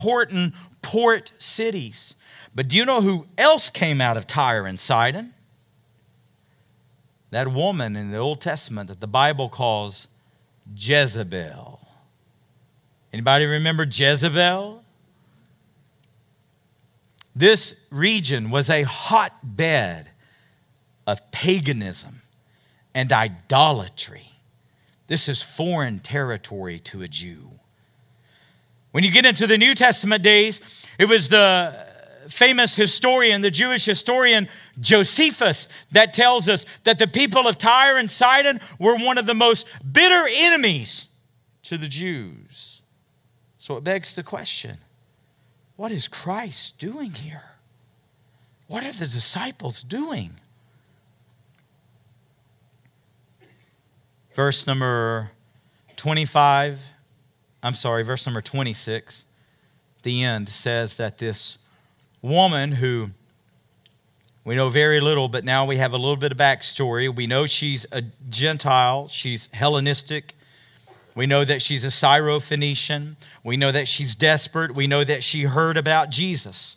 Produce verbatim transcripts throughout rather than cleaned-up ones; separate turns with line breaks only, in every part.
important port cities. But do you know who else came out of Tyre and Sidon? That woman in the Old Testament that the Bible calls Jezebel. Anybody remember Jezebel? This region was a hotbed of paganism and idolatry. This is foreign territory to a Jew. When you get into the New Testament days, it was the famous historian, the Jewish historian Josephus, that tells us that the people of Tyre and Sidon were one of the most bitter enemies to the Jews. So it begs the question, what is Christ doing here? What are the disciples doing? Verse number twenty-five, I'm sorry, verse number twenty-six, the end says that this woman who we know very little, but now we have a little bit of backstory. We know she's a Gentile. She's Hellenistic. We know that she's a Syrophoenician. We know that she's desperate. We know that she heard about Jesus.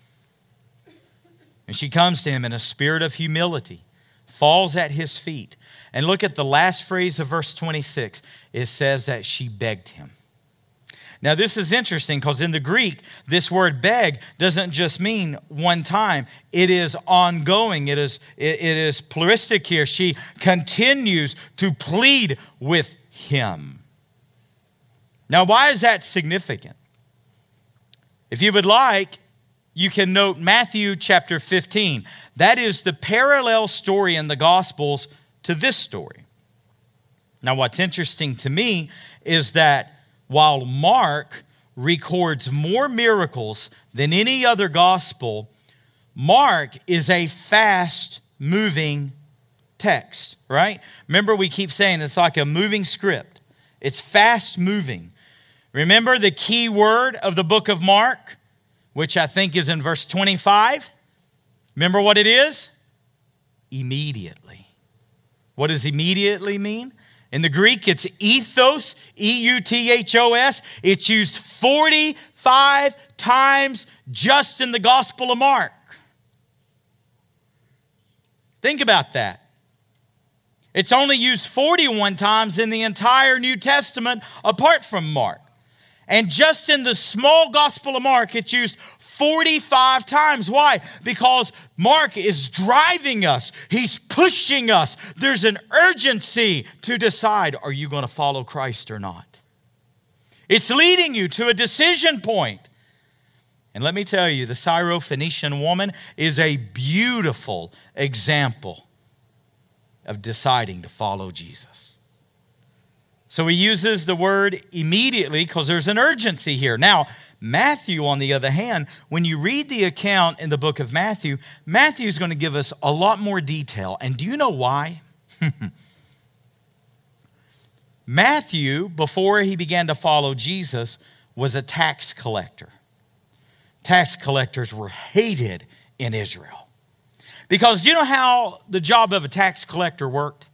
And she comes to him in a spirit of humility, falls at his feet. And look at the last phrase of verse twenty-six. It says that she begged him. Now, this is interesting because in the Greek, this word beg doesn't just mean one time. It is ongoing. It is, it, it is pluralistic here. She continues to plead with him. Now, why is that significant? If you would like, you can note Matthew chapter fifteen. That is the parallel story in the Gospels to this story. Now, what's interesting to me is that while Mark records more miracles than any other gospel, Mark is a fast-moving text, right? Remember, we keep saying it's like a moving script. It's fast-moving. Remember the key word of the book of Mark, which I think is in verse twenty-five? Remember what it is? Immediately. What does immediately mean? In the Greek, it's ethos, E U T H O S. It's used forty-five times just in the Gospel of Mark. Think about that. It's only used forty-one times in the entire New Testament apart from Mark. And just in the small Gospel of Mark, it's used forty-five times. Why? Because Mark is driving us. He's pushing us. There's an urgency to decide, are you going to follow Christ or not? It's leading you to a decision point. And let me tell you, the Syrophoenician woman is a beautiful example of deciding to follow Jesus. So he uses the word immediately because there's an urgency here. Now, Matthew, on the other hand, when you read the account in the book of Matthew, Matthew is going to give us a lot more detail. And do you know why? Matthew, before he began to follow Jesus, was a tax collector. Tax collectors were hated in Israel. Because do you know how the job of a tax collector worked?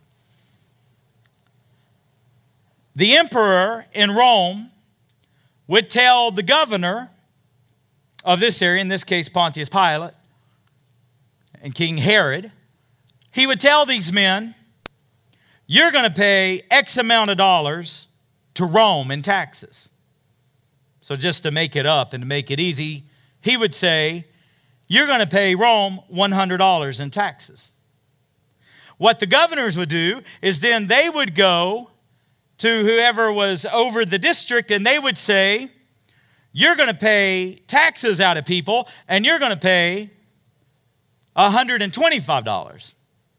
The emperor in Rome would tell the governor of this area, in this case Pontius Pilate and King Herod, he would tell these men, you're going to pay X amount of dollars to Rome in taxes. So just to make it up and to make it easy, he would say, you're going to pay Rome one hundred dollars in taxes. What the governors would do is then they would go to whoever was over the district, and they would say, you're going to pay taxes out of people, and you're going to pay one hundred twenty-five dollars.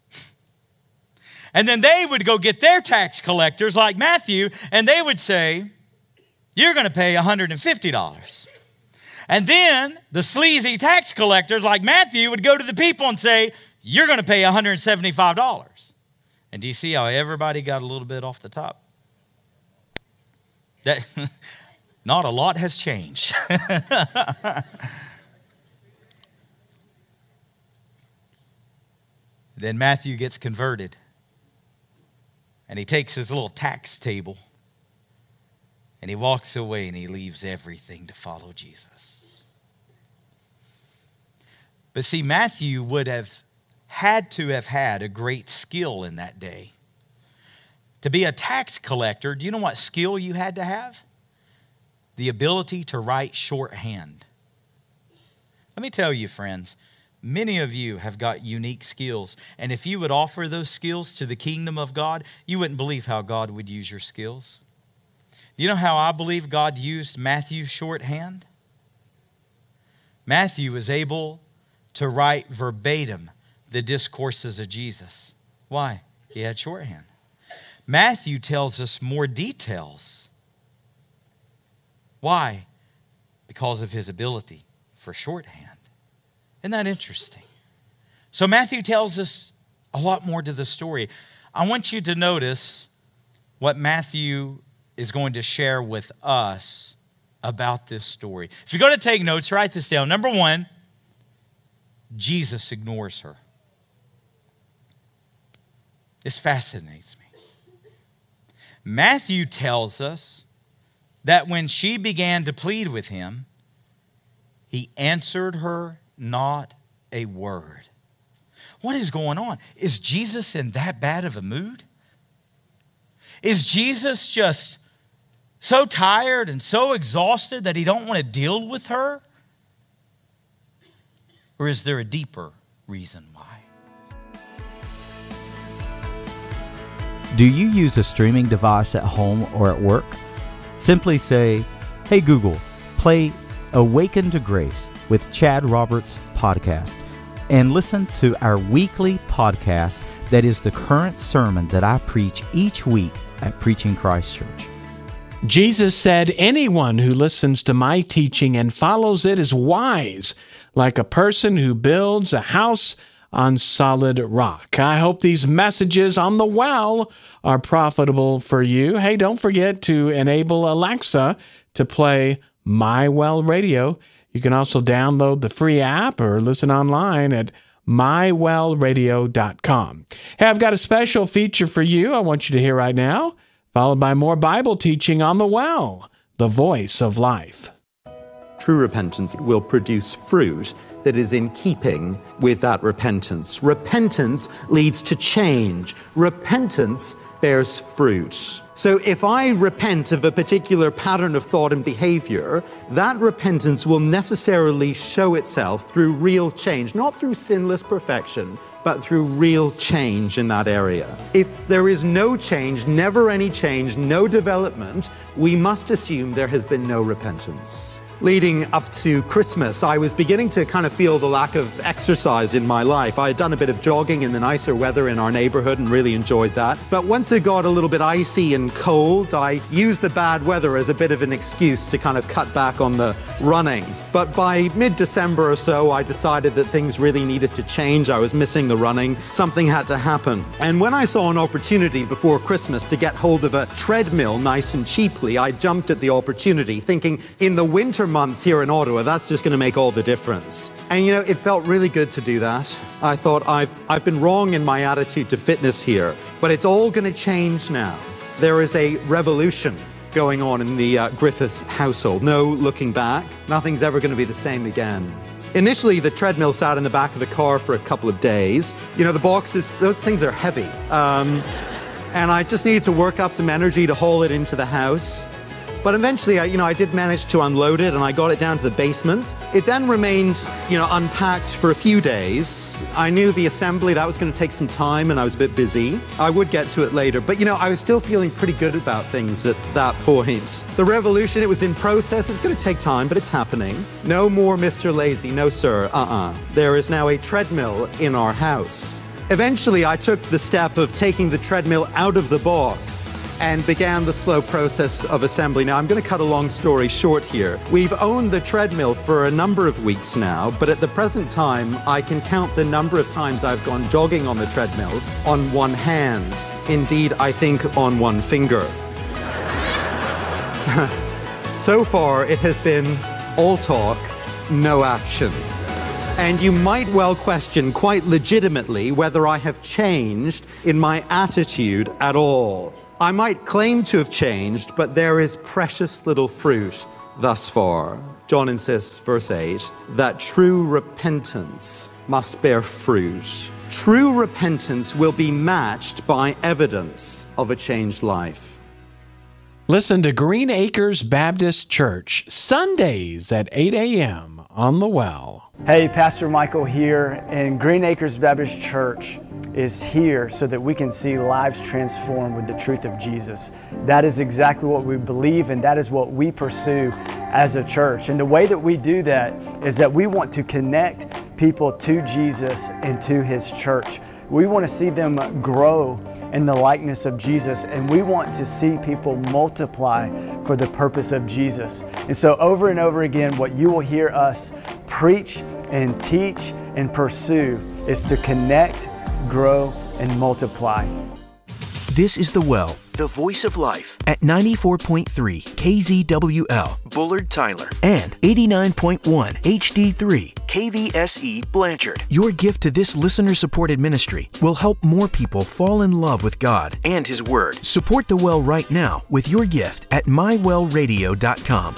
And then they would go get their tax collectors like Matthew, and they would say, you're going to pay one hundred fifty dollars. And then the sleazy tax collectors like Matthew would go to the people and say, you're going to pay one hundred seventy-five dollars. And do you see how everybody got a little bit off the top? That not a lot has changed. Then Matthew gets converted. And he takes his little tax table. And he walks away and he leaves everything to follow Jesus. But see, Matthew would have had to have had a great skill in that day. To be a tax collector, do you know what skill you had to have? The ability to write shorthand. Let me tell you, friends, many of you have got unique skills. And if you would offer those skills to the kingdom of God, you wouldn't believe how God would use your skills. Do you know how I believe God used Matthew's shorthand? Matthew was able to write verbatim the discourses of Jesus. Why? He had shorthand. Matthew tells us more details. Why? Because of his ability for shorthand. Isn't that interesting? So Matthew tells us a lot more to the story. I want you to notice what Matthew is going to share with us about this story. If you're going to take notes, write this down. Number one, Jesus ignores her. This fascinates me. Matthew tells us that when she began to plead with him, he answered her not a word. What is going on? Is Jesus in that bad of a mood? Is Jesus just so tired and so exhausted that he don't want to deal with her? Or is there a deeper reason why?
Do you use a streaming device at home or at work? Simply say, "Hey Google, play Awaken to Grace with Chad Roberts podcast," and listen to our weekly podcast that is the current sermon that I preach each week at Preaching Christ Church.
Jesus said, "Anyone who listens to my teaching and follows it is wise, like a person who builds a house on solid rock." I hope these messages on the well are profitable for you. Hey, don't forget to enable Alexa to play My Well Radio. You can also download the free app or listen online at my well radio dot com. Hey, I've got a special feature for you I want you to hear right now, followed by more Bible teaching on the well, the voice of life.
True repentance will produce fruit that is in keeping with that repentance. Repentance leads to change. Repentance bears fruit. So if I repent of a particular pattern of thought and behavior, that repentance will necessarily show itself through real change, not through sinless perfection, but through real change in that area. If there is no change, never any change, no development, we must assume there has been no repentance. Leading up to Christmas, I was beginning to kind of feel the lack of exercise in my life. I had done a bit of jogging in the nicer weather in our neighborhood and really enjoyed that. But once it got a little bit icy and cold, I used the bad weather as a bit of an excuse to kind of cut back on the running. But by mid-December or so, I decided that things really needed to change. I was missing the running. Something had to happen. And when I saw an opportunity before Christmas to get hold of a treadmill nice and cheaply, I jumped at the opportunity, thinking in the winter months here in Ottawa, that's just going to make all the difference. And you know, it felt really good to do that. I thought I've I've been wrong in my attitude to fitness here, but it's all going to change now. There is a revolution going on in the uh, Griffiths household. No looking back. Nothing's ever going to be the same again. Initially, the treadmill sat in the back of the car for a couple of days. You know, the boxes, those things are heavy. Um, and I just needed to work up some energy to haul it into the house. But eventually, I, you know, I did manage to unload it and I got it down to the basement. It then remained, you know, unpacked for a few days. I knew the assembly, that was going to take some time and I was a bit busy. I would get to it later. But, you know, I was still feeling pretty good about things at that point. The revolution, it was in process. It's going to take time, but it's happening. No more Mister Lazy. No, sir. Uh-uh. There is now a treadmill in our house. Eventually, I took the step of taking the treadmill out of the box and began the slow process of assembly. Now, I'm going to cut a long story short here. We've owned the treadmill for a number of weeks now, but at the present time, I can count the number of times I've gone jogging on the treadmill on one hand. Indeed, I think on one finger. So far, it has been all talk, no action. And you might well question quite legitimately whether I have changed in my attitude at all. I might claim to have changed, but there is precious little fruit thus far. John insists, verse eight, that true repentance must bear fruit. True repentance will be matched by evidence of a changed life.
Listen to Green Acres Baptist Church, Sundays at eight a.m. on The Well.
Hey, Pastor Michael here, and Green Acres Baptist Church is here so that we can see lives transformed with the truth of Jesus. That is exactly what we believe, and that is what we pursue as a church. And the way that we do that is that we want to connect people to Jesus and to His church. We want to see them grow in the likeness of Jesus, and we want to see people multiply for the purpose of Jesus. And so over and over again, what you will hear us preach and teach and pursue is to connect, grow, and multiply.
This is The Well, the voice of life, at ninety-four point three K Z W L, Bullard, Tyler, and eighty-nine point one H D three K V S E, Blanchard. Your gift to this listener-supported ministry will help more people fall in love with God and His Word. Support The Well right now with your gift at my well radio dot com.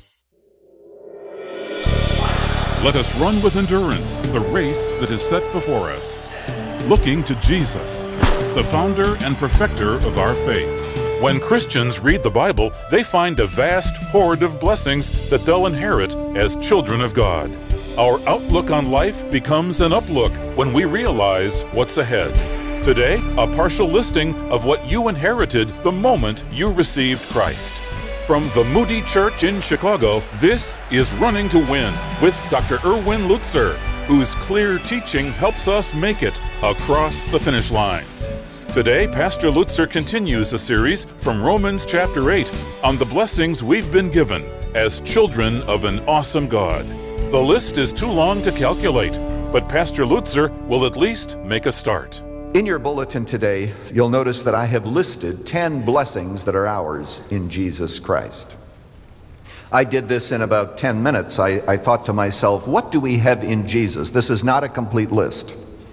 Let us run with endurance the race that is set before us, looking to Jesus, the founder and perfecter of our faith. When Christians read the Bible, they find a vast hoard of blessings that they'll inherit as children of God. Our outlook on life becomes an uplook when we realize what's ahead. Today, a partial listing of what you inherited the moment you received Christ. From the Moody Church in Chicago, this is Running to Win with Doctor Erwin Lutzer, whose clear teaching helps us make it across the finish line. Today, Pastor Lutzer continues a series from Romans chapter eight on the blessings we've been given as children of an awesome God. The list is too long to calculate, but Pastor Lutzer will at least make a start.
In your bulletin today, you'll notice that I have listed ten blessings that are ours in Jesus Christ. I did this in about ten minutes. I, I thought to myself, what do we have in Jesus? This is not a complete list.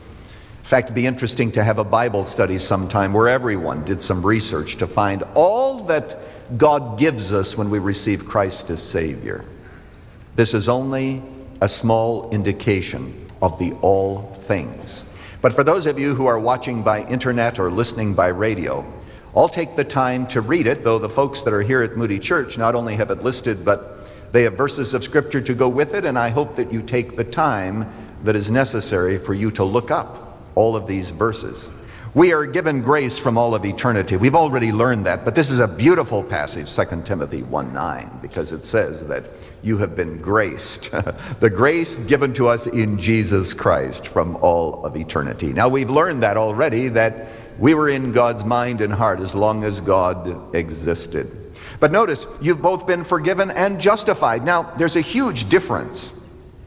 In fact, it'd be interesting to have a Bible study sometime where everyone did some research to find all that God gives us when we receive Christ as Savior. This is only a small indication of the all things. But for those of you who are watching by internet or listening by radio, I'll take the time to read it, though the folks that are here at Moody Church not only have it listed, but they have verses of Scripture to go with it, and I hope that you take the time that is necessary for you to look up all of these verses. We are given grace from all of eternity. We've already learned that, but this is a beautiful passage, Second Timothy one nine, because it says that you have been graced, the grace given to us in Jesus Christ from all of eternity. Now, we've learned that already, that we were in God's mind and heart as long as God existed. But notice, you've both been forgiven and justified. Now, there's a huge difference.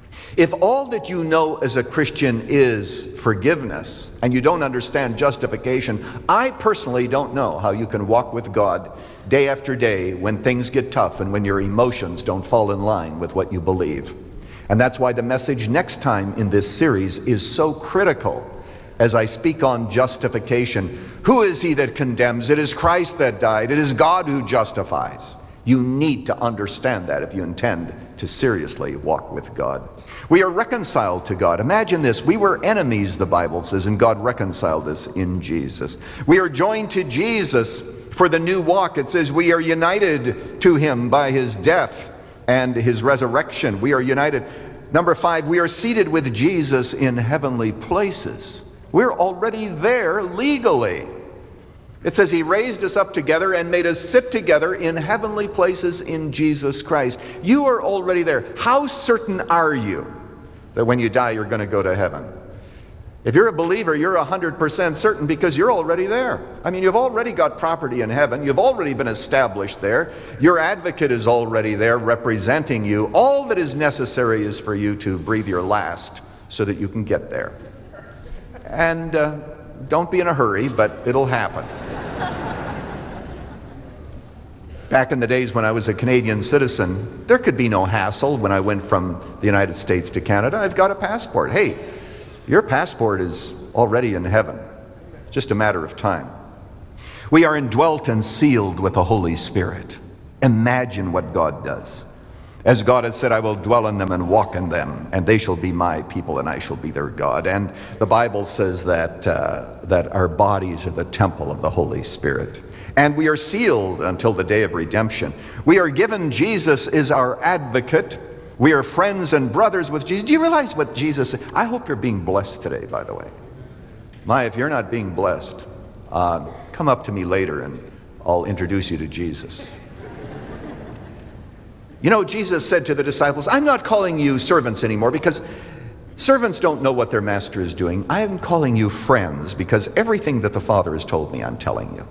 If all that you know as a Christian is forgiveness, and you don't understand justification, I personally don't know how you can walk with God day after day when things get tough and when your emotions don't fall in line with what you believe. And that's why the message next time in this series is so critical as I speak on justification. Who is he that condemns? It is Christ that died. It is God who justifies. You need to understand that if you intend to seriously walk with God. We are reconciled to God. Imagine this. We were enemies, the Bible says, and God reconciled us in Jesus. We are joined to Jesus for the new walk. It says we are united to him by his death and his resurrection. We are united. Number five, we are seated with Jesus in heavenly places. We're already there legally. It says he raised us up together and made us sit together in heavenly places in Jesus Christ. You are already there. How certain are you that when you die you're going to go to heaven? If you're a believer, you're one hundred percent certain because you're already there. I mean, you've already got property in heaven. You've already been established there. Your advocate is already there representing you. All that is necessary is for you to breathe your last so that you can get there. And uh, don't be in a hurry, but it'll happen. Back in the days when I was a Canadian citizen, there could be no hassle when I went from the United States to Canada. I've got a passport. Hey, your passport is already in heaven. Just a matter of time. We are indwelt and sealed with the Holy Spirit. Imagine what God does. As God has said, I will dwell in them and walk in them, and they shall be my people, and I shall be their God. And the Bible says that, uh, that our bodies are the temple of the Holy Spirit. And we are sealed until the day of redemption. We are given Jesus is our advocate. We are friends and brothers with Jesus. Do you realize what Jesus said? I hope you're being blessed today, by the way. My, if you're not being blessed, uh, come up to me later and I'll introduce you to Jesus. You know, Jesus said to the disciples, I'm not calling you servants anymore because servants don't know what their master is doing. I am calling you friends because everything that the Father has told me, I'm telling you.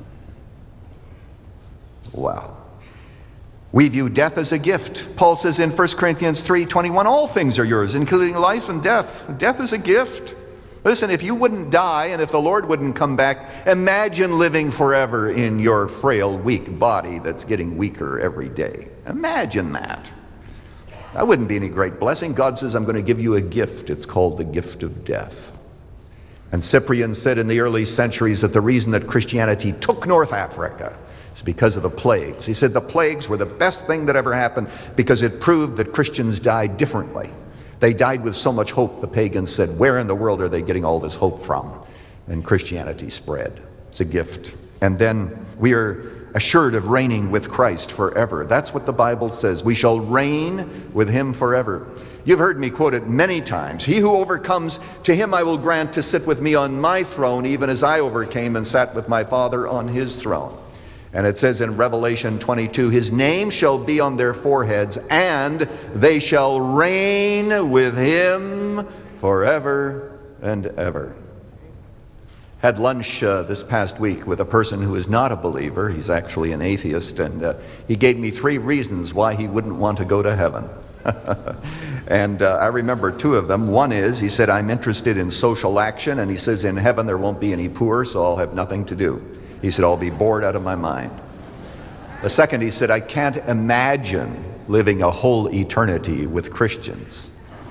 Wow. We view death as a gift. Paul says in First Corinthians three twenty-one, all things are yours, including life and death. Death is a gift. Listen, if you wouldn't die and if the Lord wouldn't come back, imagine living forever in your frail, weak body that's getting weaker every day. Imagine that. That wouldn't be any great blessing. God says, I'm going to give you a gift. It's called the gift of death. And Cyprian said in the early centuries that the reason that Christianity took North Africa is because of the plagues. He said the plagues were the best thing that ever happened because it proved that Christians died differently. They died with so much hope, the pagans said, where in the world are they getting all this hope from? And Christianity spread. It's a gift. And then we are assured of reigning with Christ forever. That's what the Bible says. We shall reign with him forever. You've heard me quote it many times. He who overcomes, to him I will grant to sit with me on my throne, even as I overcame and sat with my Father on his throne. And it says in Revelation twenty-two, his name shall be on their foreheads, and they shall reign with him forever and ever. Had lunch uh, this past week with a person who is not a believer. He's actually an atheist, and uh, he gave me three reasons why he wouldn't want to go to heaven. And uh, I remember two of them. One is, he said, I'm interested in social action, and he says, in heaven there won't be any poor, so I'll have nothing to do. He said, I'll be bored out of my mind. The second, he said, I can't imagine living a whole eternity with Christians.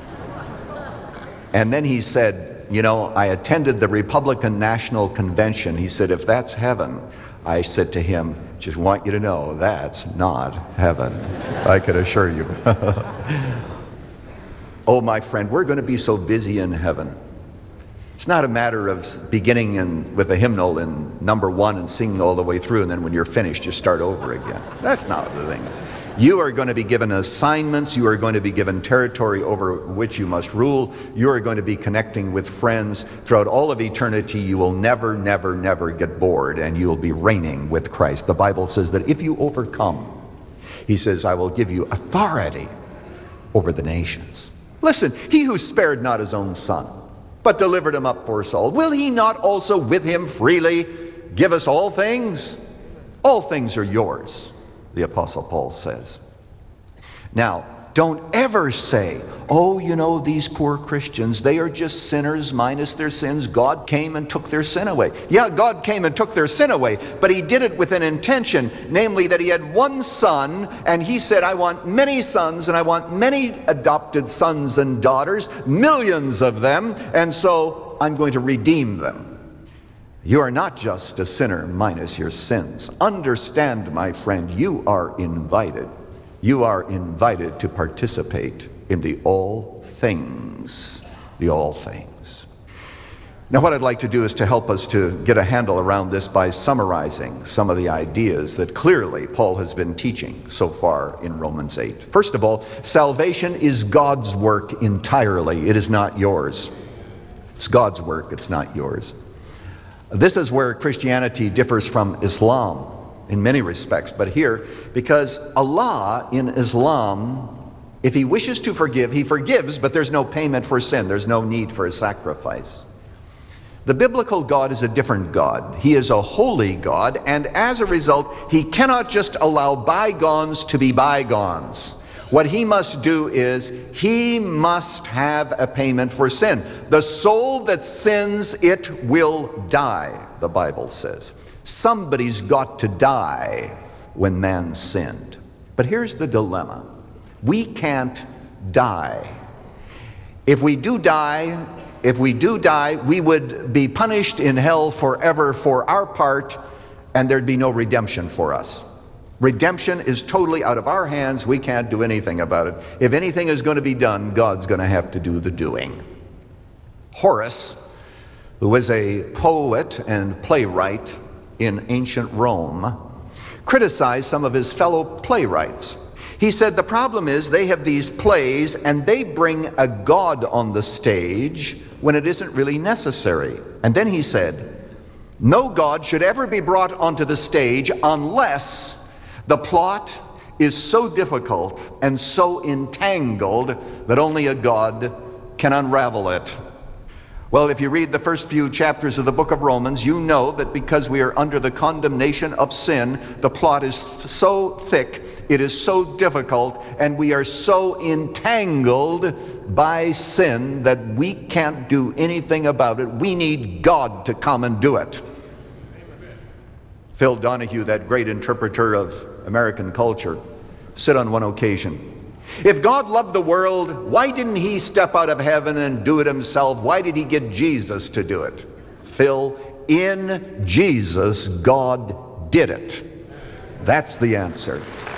And then he said, you know, I attended the Republican National Convention. He said, if that's heaven, I said to him, just want you to know, that's not heaven. I can assure you. Oh, my friend, we're going to be so busy in heaven. It's not a matter of beginning in, with a hymnal in number one and singing all the way through, and then when you're finished, you start over again. That's not the thing. You are going to be given assignments. You are going to be given territory over which you must rule. You are going to be connecting with friends. Throughout all of eternity, you will never, never, never get bored, and you will be reigning with Christ. The Bible says that if you overcome, he says, I will give you authority over the nations. Listen, he who spared not his own son, but delivered him up for us all, will he not also with him freely give us all things? All things are yours, the Apostle Paul says. Now, don't ever say, oh, you know, these poor Christians, they are just sinners minus their sins. God came and took their sin away. Yeah, God came and took their sin away, but he did it with an intention, namely that he had one son, and he said, I want many sons, and I want many adopted sons and daughters, millions of them, and so I'm going to redeem them. You are not just a sinner minus your sins. Understand, my friend, you are invited. You are invited to participate in the all things, the all things. Now, what I'd like to do is to help us to get a handle around this by summarizing some of the ideas that clearly Paul has been teaching so far in Romans eight. First of all, salvation is God's work entirely. It is not yours. It's God's work. It's not yours. This is where Christianity differs from Islam in many respects, but here, because Allah in Islam, if he wishes to forgive, he forgives, but there's no payment for sin. There's no need for a sacrifice. The biblical God is a different God. He is a holy God, and as a result, he cannot just allow bygones to be bygones. What he must do is, he must have a payment for sin. The soul that sins, it will die, the Bible says. Somebody's got to die when man sinned. But here's the dilemma. We can't die. If we do die, if we do die, we would be punished in hell forever for our part and there'd be no redemption for us. Redemption is totally out of our hands. We can't do anything about it. If anything is going to be done, God's going to have to do the doing. Horace, who was a poet and playwright in ancient Rome, criticized some of his fellow playwrights. He said the problem is they have these plays and they bring a god on the stage when it isn't really necessary. And then he said, no god should ever be brought onto the stage unless the plot is so difficult and so entangled that only a god can unravel it. Well, if you read the first few chapters of the book of Romans, you know that because we are under the condemnation of sin, the plot is so thick, it is so difficult, and we are so entangled by sin that we can't do anything about it. We need God to come and do it. Phil Donahue, that great interpreter of American culture, said on one occasion, if God loved the world, why didn't he step out of heaven and do it himself? Why did he get Jesus to do it? Phil, in Jesus, God did it. That's the answer.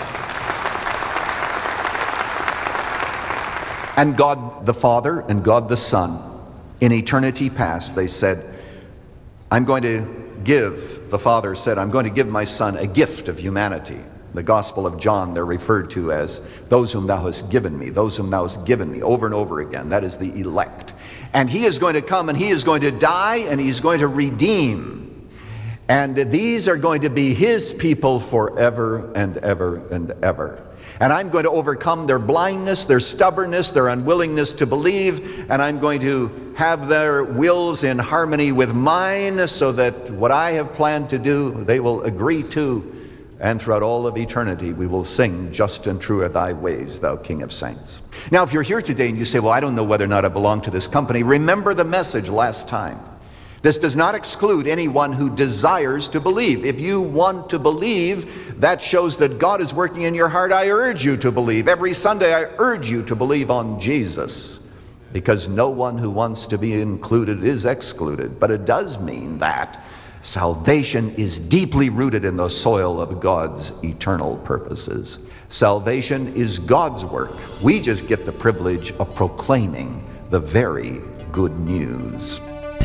And God the Father and God the Son, in eternity past, they said, I'm going to give, the Father said, I'm going to give my Son a gift of humanity. The Gospel of John, they're referred to as those whom thou hast given me, those whom thou hast given me, over and over again. That is the elect. And he is going to come and he is going to die and he's going to redeem. And these are going to be his people forever and ever and ever. And I'm going to overcome their blindness, their stubbornness, their unwillingness to believe, and I'm going to have their wills in harmony with mine so that what I have planned to do, they will agree to. And throughout all of eternity, we will sing, just and true are thy ways, thou King of saints. Now, if you're here today and you say, well, I don't know whether or not I belong to this company, remember the message last time. This does not exclude anyone who desires to believe. If you want to believe, that shows that God is working in your heart. I urge you to believe. Every Sunday, I urge you to believe on Jesus, because no one who wants to be included is excluded. But it does mean that salvation is deeply rooted in the soil of God's eternal purposes. Salvation is God's work. We just get the privilege of proclaiming the very good news.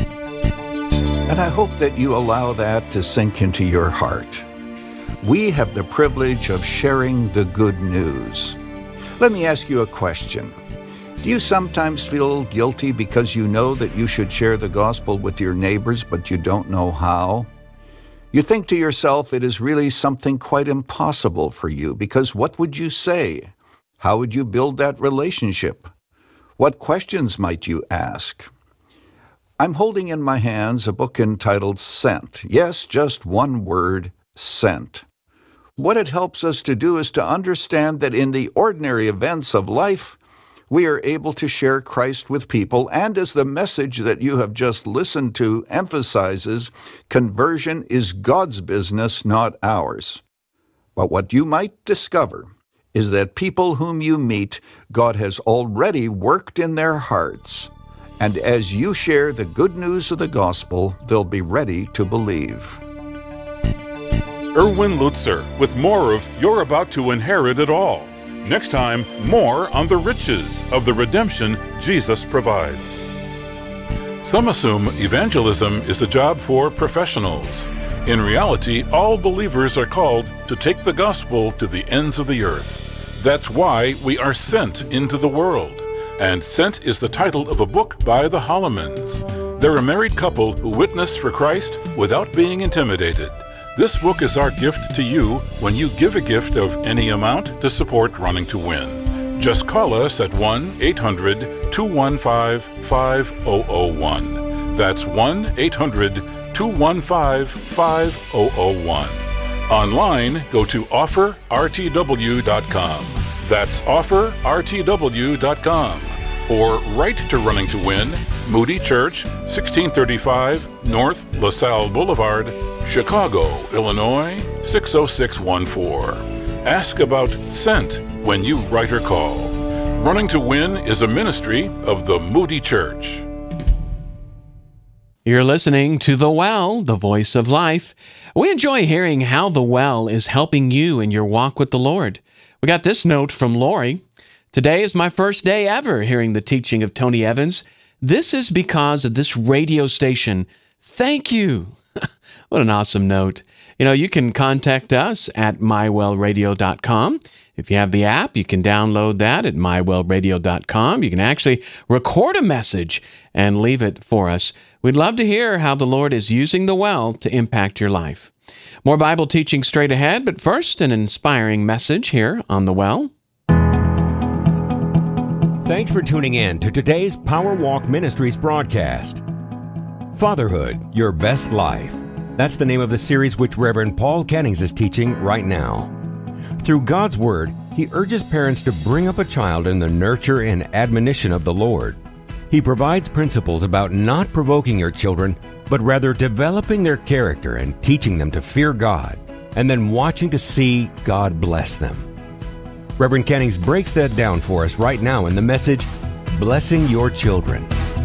And I hope that you allow that to sink into your heart. We have the privilege of sharing the good news. Let me ask you a question. Do you sometimes feel guilty because you know that you should share the gospel with your neighbors, but you don't know how? You think to yourself it is really something quite impossible for you, because what would you say? How would you build that relationship? What questions might you ask? I'm holding in my hands a book entitled Sent. Yes, just one word, sent. What it helps us to do is to understand that in the ordinary events of life, we are able to share Christ with people, and as the message that you have just listened to emphasizes, conversion is God's business, not ours. But what you might discover is that people whom you meet, God has already worked in their hearts, and as you share the good news of the gospel, they'll be ready to believe.
Erwin Lutzer with more of You're About to Inherit It All. Next time, more on the riches of the redemption Jesus provides. Some assume evangelism is a job for professionals. In reality, all believers are called to take the gospel to the ends of the earth. That's why we are sent into the world. And Sent is the title of a book by the Hollemans. They're a married couple who witness for Christ without being intimidated. This book is our gift to you when you give a gift of any amount to support Running to Win. Just call us at one eight hundred two one five five zero zero one. That's one eight hundred two one five five zero zero one. Online, go to offer r t w dot com. That's offer r t w dot com. Or write to Running to Win, Moody Church, sixteen thirty-five North LaSalle Boulevard, Chicago, Illinois, six oh six one four. Ask about Sent when you write or call. Running to Win is a ministry of the Moody Church.
You're listening to The Well, the voice of life. We enjoy hearing how The Well is helping you in your walk with the Lord. We got this note from Lori. Today is my first day ever hearing the teaching of Tony Evans. This is because of this radio station. Thank you. What an awesome note. You know, you can contact us at my well radio dot com. If you have the app, you can download that at my well radio dot com. You can actually record a message and leave it for us. We'd love to hear how the Lord is using the well to impact your life. More Bible teaching straight ahead, but first, an inspiring message here on The Well.
Thanks for tuning in to today's Power Walk Ministries broadcast. Fatherhood, Your Best Life. That's the name of the series which Reverend Paul Kennings is teaching right now. Through God's Word, he urges parents to bring up a child in the nurture and admonition of the Lord. He provides principles about not provoking your children, but rather developing their character and teaching them to fear God, and then watching to see God bless them. Reverend Kennings breaks that down for us right now in the message, Blessing Your Children.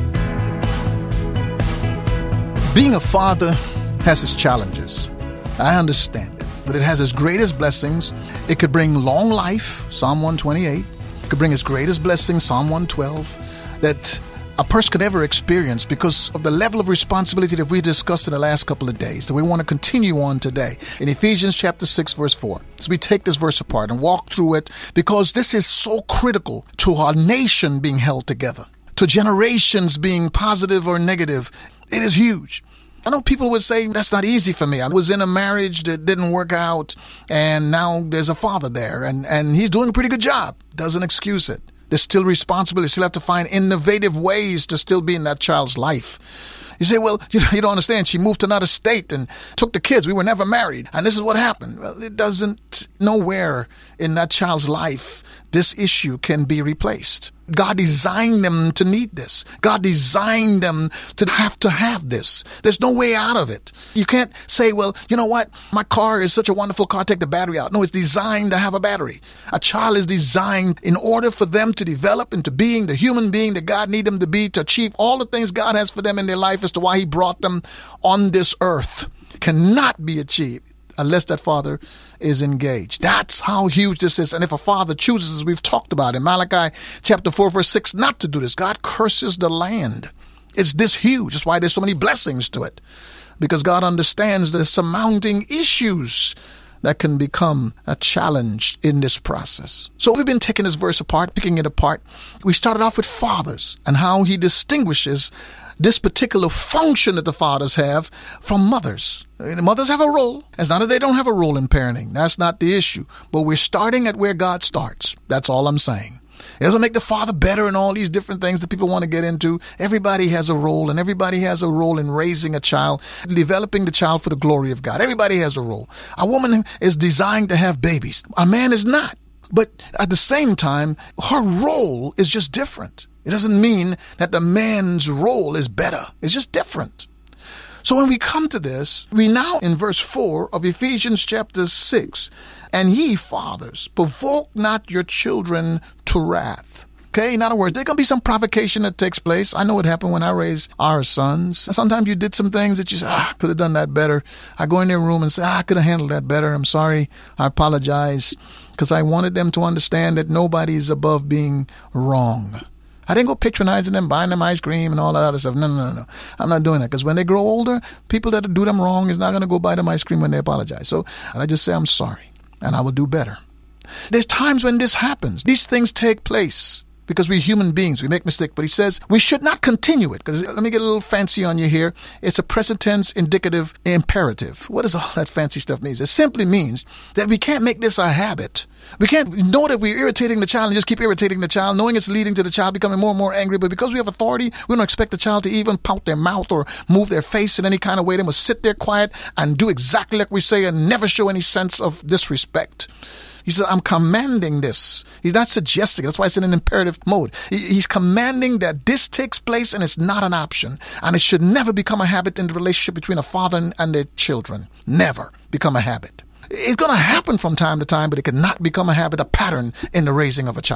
Being a father has its challenges. I understand it, but it has its greatest blessings. It could bring long life, Psalm one twenty-eight. It could bring its greatest blessing, Psalm one twelve, that a person could ever experience because of the level of responsibility that we discussed in the last couple of days that we want to continue on today in Ephesians chapter six, verse four. So we take this verse apart and walk through it because this is so critical to our nation being held together, to generations being positive or negative. It is huge. I know people would say, that's not easy for me. I was in a marriage that didn't work out, and now there's a father there, and, and he's doing a pretty good job. Doesn't excuse it. There's still responsibility. You still have to find innovative ways to still be in that child's life. You say, well, you, you don't understand. She moved to another state and took the kids. We were never married. And this is what happened. Well, it doesn't, nowhere in that child's life, this issue can be replaced. God designed them to need this. God designed them to have to have this. There's no way out of it. You can't say, well, you know what? My car is such a wonderful car. Take the battery out. No, it's designed to have a battery. A child is designed in order for them to develop into being the human being that God needs them to be, to achieve all the things God has for them in their life as to why he brought them on this earth. Cannot be achieved unless that father is engaged. That's how huge this is. And if a father chooses, as we've talked about in Malachi chapter four, verse six, not to do this, God curses the land. It's this huge. That's why there's so many blessings to it. Because God understands the surmounting issues that can become a challenge in this process. So we've been taking this verse apart, picking it apart. We started off with fathers and how he distinguishes this particular function that the fathers have from mothers. The mothers have a role. It's not that they don't have a role in parenting. That's not the issue. But we're starting at where God starts. That's all I'm saying. It doesn't make the father better and all these different things that people want to get into. Everybody has a role, and everybody has a role in raising a child, developing the child for the glory of God. Everybody has a role. A woman is designed to have babies. A man is not. But at the same time, her role is just different. It doesn't mean that the man's role is better. It's just different. So when we come to this, we now in verse four of Ephesians chapter six, and ye fathers, provoke not your children to wrath. Okay, in other words, there's going to be some provocation that takes place. I know it happened when I raised our sons. Sometimes you did some things that you say, ah, I could have done that better. I go in their room and say, ah, I could have handled that better. I'm sorry. I apologize. Because I wanted them to understand that nobody is above being wrong. I didn't go patronizing them, buying them ice cream and all that other stuff. No, no, no, no. I'm not doing that. Because when they grow older, people that do them wrong is not going to go buy them ice cream when they apologize. So I just say, I'm sorry, and I will do better. There's times when this happens. These things take place because we're human beings. We make mistakes. But he says we should not continue it. Because let me get a little fancy on you here. It's a present tense indicative imperative. What does all that fancy stuff mean? It simply means that we can't make this a habit. We can't know that we're irritating the child and just keep irritating the child, knowing it's leading to the child becoming more and more angry. But because we have authority, we don't expect the child to even pout their mouth or move their face in any kind of way. They must sit there quiet and do exactly like we say and never show any sense of disrespect. He says, I'm commanding this. He's not suggesting. That's why it's in an imperative mode. He's commanding that this takes place and it's not an option. And it should never become a habit in the relationship between a father and their children. Never become a habit. It's going to happen from time to time, but it cannot become a habit, a pattern in the raising of a child.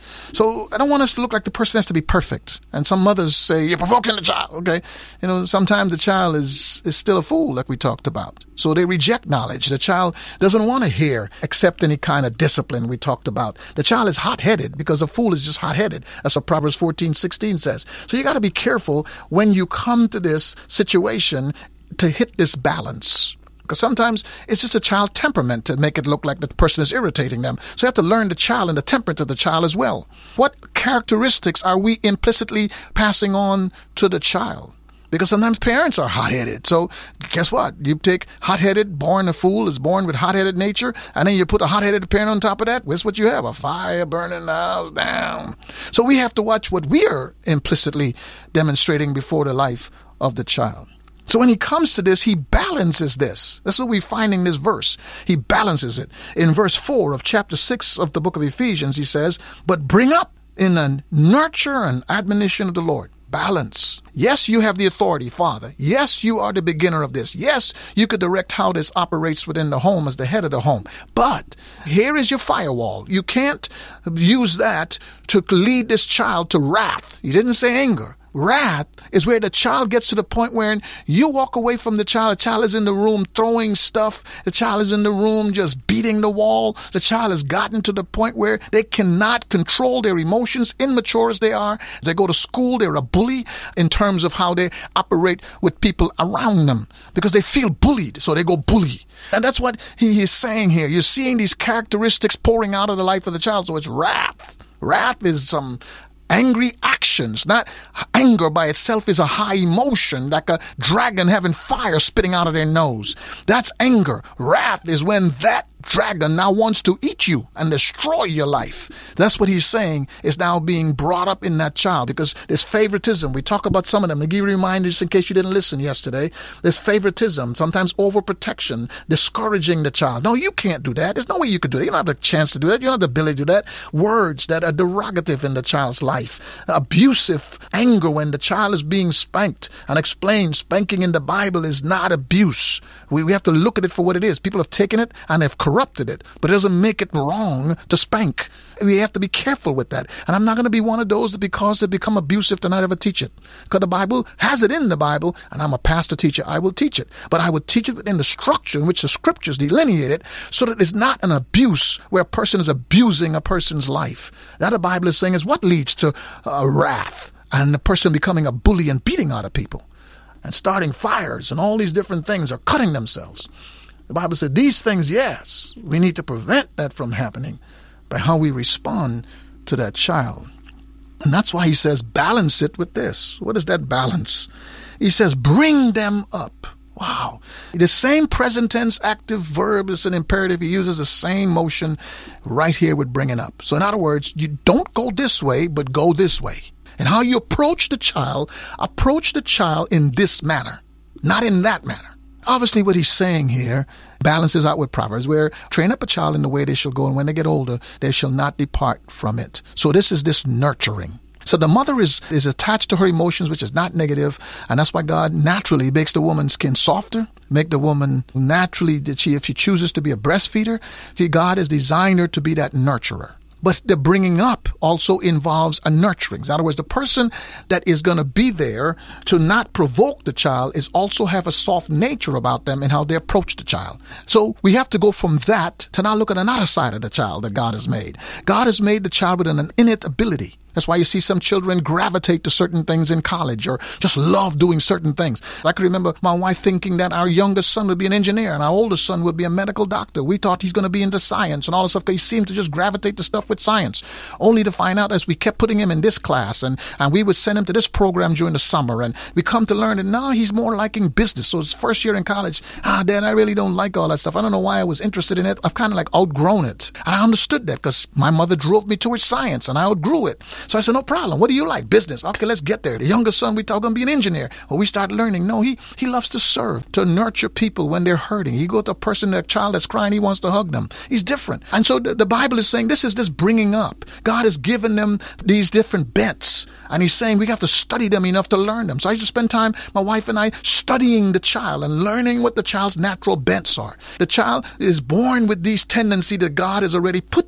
So I don't want us to look like the person has to be perfect. And some mothers say, you're provoking the child. Okay. You know, sometimes the child is, is still a fool, like we talked about. So they reject knowledge. The child doesn't want to hear, accept any kind of discipline we talked about. The child is hot-headed because a fool is just hot-headed. That's what Proverbs fourteen sixteen says. So you got to be careful when you come to this situation to hit this balance. Because sometimes it's just a child temperament to make it look like the person is irritating them. So you have to learn the child and the temperament of the child as well. What characteristics are we implicitly passing on to the child? Because sometimes parents are hot-headed. So guess what? You take hot-headed, born a fool, is born with hot-headed nature, and then you put a hot-headed parent on top of that. What's what you have? A fire burning the house down. So we have to watch what we are implicitly demonstrating before the life of the child. So when he comes to this, he balances this. That's what we find in this verse. He balances it. In verse four of chapter six of the book of Ephesians, he says, but bring up in the nurture and admonition of the Lord. Balance. Yes, you have the authority, Father. Yes, you are the beginner of this. Yes, you could direct how this operates within the home as the head of the home. But here is your firewall. You can't use that to lead this child to wrath. You didn't say anger. Wrath is where the child gets to the point where you walk away from the child. The child is in the room throwing stuff. The child is in the room just beating the wall. The child has gotten to the point where they cannot control their emotions, immature as they are. They go to school, they're a bully in terms of how they operate with people around them because they feel bullied, so they go bully. And that's what he is saying here. You're seeing these characteristics pouring out of the life of the child, so it's wrath. Wrath is some angry actions. Not anger by itself is a high emotion, like a dragon having fire spitting out of their nose. That's anger. Wrath is when that dragon now wants to eat you and destroy your life. That's what he's saying is now being brought up in that child, because there's favoritism. We talk about some of them. To give you reminders in case you didn't listen yesterday. There's favoritism, sometimes overprotection, discouraging the child. No, you can't do that. There's no way you could do that. You don't have the chance to do that. You don't have the ability to do that. Words that are derogative in the child's life. Abusive anger when the child is being spanked and explained. Spanking in the Bible is not abuse. We, we have to look at it for what it is. People have taken it and have corrupted it, but it doesn't make it wrong to spank. We have to be careful with that. And I'm not going to be one of those that because they become abusive to not ever teach it. Because the Bible has it in the Bible, and I'm a pastor teacher. I will teach it. But I will teach it within the structure in which the scriptures delineate it so that it's not an abuse where a person is abusing a person's life. That the Bible is saying is what leads to uh, wrath and the person becoming a bully and beating other people and starting fires and all these different things or cutting themselves. The Bible said these things, yes, we need to prevent that from happening by how we respond to that child. And that's why he says balance it with this. What is that balance? He says bring them up. Wow. The same present tense active verb is an imperative. He uses the same motion right here with bringing up. So in other words, you don't go this way, but go this way. And how you approach the child, approach the child in this manner, not in that manner. Obviously, what he's saying here balances out with Proverbs, where train up a child in the way they shall go, and when they get older, they shall not depart from it. So this is this nurturing. So the mother is, is attached to her emotions, which is not negative, and that's why God naturally makes the woman's skin softer, make the woman naturally, that she, if she chooses to be a breastfeeder, see, God has designed her to be that nurturer. But the bringing up also involves a nurturing. In other words, the person that is going to be there to not provoke the child is also have a soft nature about them and how they approach the child. So we have to go from that to now look at another side of the child that God has made. God has made the child with an innate ability. That's why you see some children gravitate to certain things in college or just love doing certain things. I can remember my wife thinking that our youngest son would be an engineer and our oldest son would be a medical doctor. We thought he's going to be into science and all this stuff. He seemed to just gravitate to stuff with science, only to find out as we kept putting him in this class and, and we would send him to this program during the summer, and we come to learn that now he's more liking business. So his first year in college, ah, Dad, I really don't like all that stuff. I don't know why I was interested in it. I've kind of like outgrown it. And I understood that because my mother drove me towards science and I outgrew it. So I said, no problem. What do you like? Business. Okay, let's get there. The youngest son, we thought going to be an engineer. Well, we start learning. No, he, he loves to serve, to nurture people when they're hurting. He goes to a person, a child that's crying, he wants to hug them. He's different. And so the, the Bible is saying this is this bringing up. God has given them these different bents. And he's saying we have to study them enough to learn them. So I used to spend time, my wife and I, studying the child and learning what the child's natural bents are. The child is born with these tendencies that God has already put there.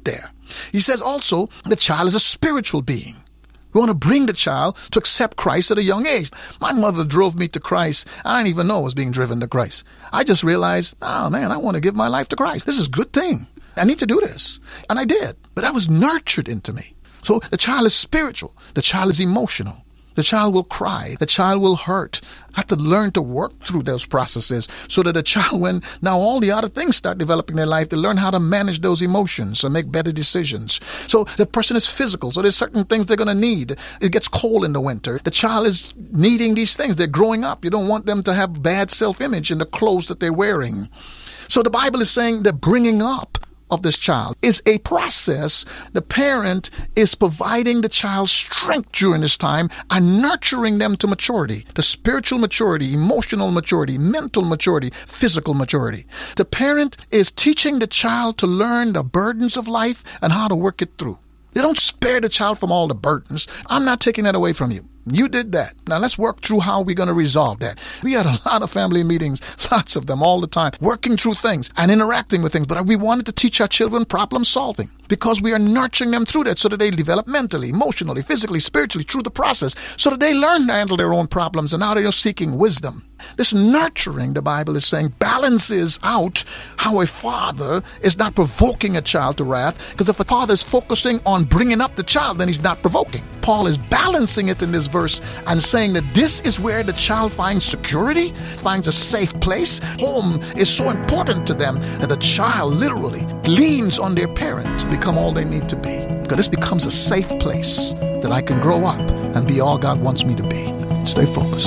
He says also the child is a spiritual being. We want to bring the child to accept Christ at a young age. My mother drove me to Christ. I didn't even know I was being driven to Christ. I just realized, oh man, I want to give my life to Christ. This is a good thing. I need to do this. And I did. But that was nurtured into me. So the child is spiritual. The child is emotional. The child will cry. The child will hurt. I have to learn to work through those processes so that the child, when now all the other things start developing in their life, they learn how to manage those emotions and make better decisions. So the person is physical. So there's certain things they're going to need. It gets cold in the winter. The child is needing these things. They're growing up. You don't want them to have bad self-image in the clothes that they're wearing. So the Bible is saying the bringing up of this child is a process. The parent is providing the child strength during this time and nurturing them to maturity, to spiritual maturity, emotional maturity, mental maturity, physical maturity. The parent is teaching the child to learn the burdens of life and how to work it through. They don't spare the child from all the burdens. I'm not taking that away from you. You did that. Now let's work through how we're going to resolve that. We had a lot of family meetings, lots of them all the time, working through things and interacting with things. But we wanted to teach our children problem solving because we are nurturing them through that so that they develop mentally, emotionally, physically, spiritually through the process so that they learn to handle their own problems and now they are seeking wisdom. This nurturing, the Bible is saying, balances out how a father is not provoking a child to wrath, because if a father is focusing on bringing up the child, then he's not provoking. Paul is balancing it in this verse and saying that this is where the child finds security, finds a safe place. Home is so important to them that the child literally leans on their parent to become all they need to be, because this becomes a safe place that I can grow up and be all God wants me to be. Stay focused.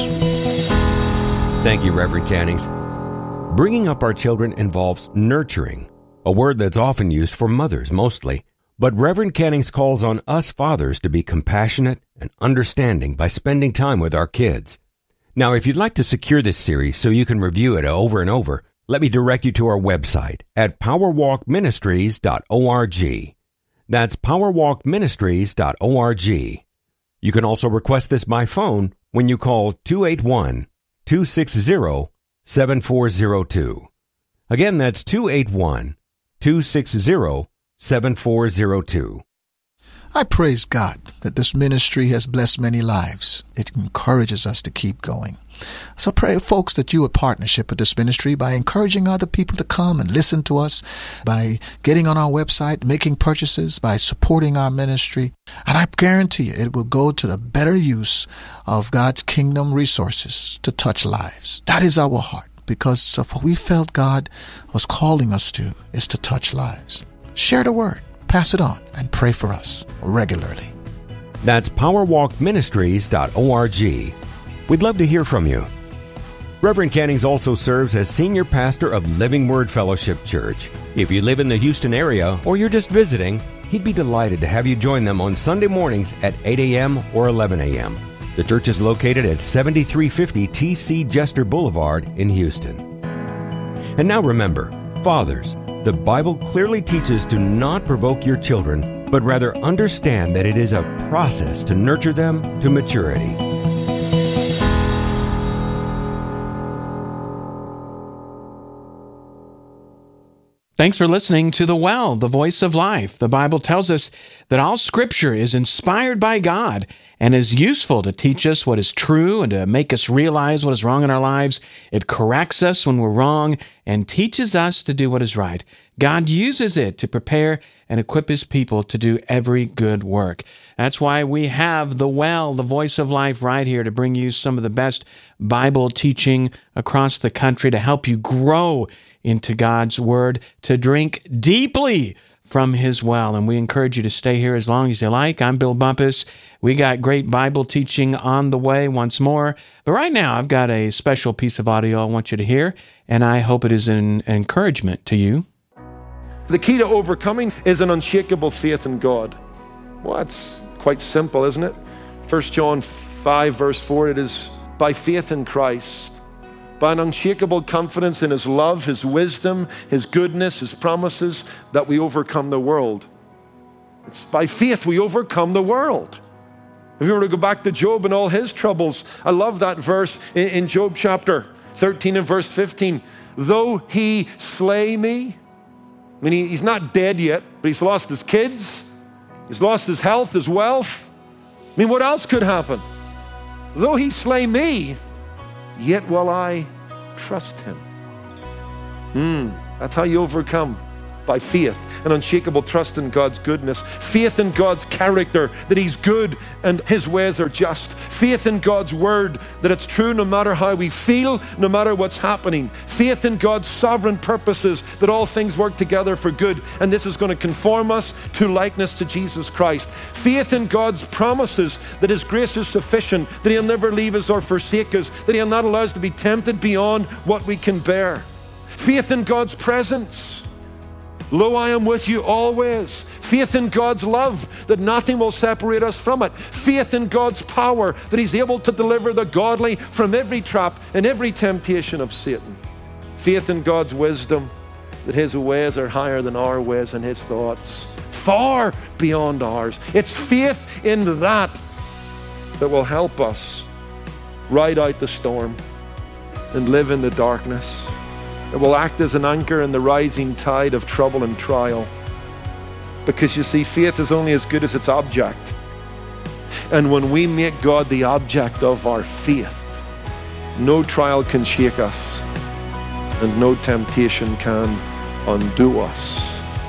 Thank you, Reverend Cannings. Bringing up our children involves nurturing, a word that's often used for mothers mostly. But Reverend Cannings calls on us fathers to be compassionate and understanding by spending time with our kids. Now, if you'd like to secure this series so you can review it over and over, let me direct you to our website at power walk ministries dot org. That's power walk ministries dot org. You can also request this by phone when you call two eight one, two six zero, seven four zero two. Again, that's two eight one, two six zero, seven four zero two.
I praise God that this ministry has blessed many lives. It encourages us to keep going. So pray, folks, that you would partnership with this ministry by encouraging other people to come and listen to us, by getting on our website, making purchases, by supporting our ministry. And I guarantee you it will go to the better use of God's kingdom resources to touch lives. That is our heart, because of what we felt God was calling us to is to touch lives. Share the word, pass it on, and pray for us regularly.
That's power walk ministries dot org. We'd love to hear from you. Reverend Cannings also serves as senior pastor of Living Word Fellowship Church. If you live in the Houston area or you're just visiting, he'd be delighted to have you join them on Sunday mornings at eight a.m. or eleven a.m. The church is located at seventy-three fifty T C Jester Boulevard in Houston. And now remember, fathers, the Bible clearly teaches to not provoke your children, but rather understand that it is a process to nurture them to maturity.
Thanks for listening to The Well, the Voice of Life. The Bible tells us that all Scripture is inspired by God and is useful to teach us what is true and to make us realize what is wrong in our lives. It corrects us when we're wrong and teaches us to do what is right. God uses it to prepare and equip His people to do every good work. That's why we have The Well, the Voice of Life, right here to bring you some of the best Bible teaching across the country to help you grow into God's Word, to drink deeply from His well. And we encourage you to stay here as long as you like. I'm Bill Bumpus. We got great Bible teaching on the way once more. But right now, I've got a special piece of audio I want you to hear, and I hope it is an encouragement to you.
The key to overcoming is an unshakable faith in God. Well, that's quite simple, isn't it? First John five, verse four, it is by faith in Christ, by an unshakable confidence in His love, His wisdom, His goodness, His promises, that we overcome the world. It's by faith we overcome the world. If you were to go back to Job and all his troubles, I love that verse in, in Job chapter thirteen and verse fifteen. Though He slay me, I mean, he, he's not dead yet, but he's lost his kids. He's lost his health, his wealth. I mean, what else could happen? Though he slay me, yet will I trust him. Hmm, that's how you overcome, by faith, an unshakable trust in God's goodness. Faith in God's character, that he's good and his ways are just. Faith in God's word, that it's true no matter how we feel, no matter what's happening. Faith in God's sovereign purposes, that all things work together for good, and this is going to conform us to likeness to Jesus Christ. Faith in God's promises, that his grace is sufficient, that he'll never leave us or forsake us, that he'll not allow us to be tempted beyond what we can bear. Faith in God's presence. Lo, I am with you always. Faith in God's love, that nothing will separate us from it. Faith in God's power, that he's able to deliver the godly from every trap and every temptation of Satan. Faith in God's wisdom, that his ways are higher than our ways and his thoughts far beyond ours. It's faith in that that will help us ride out the storm and live in the darkness. It will act as an anchor in the rising tide of trouble and trial. Because you see, faith is only as good as its object. And when we make God the object of our faith, no trial can shake us, and no temptation can undo us.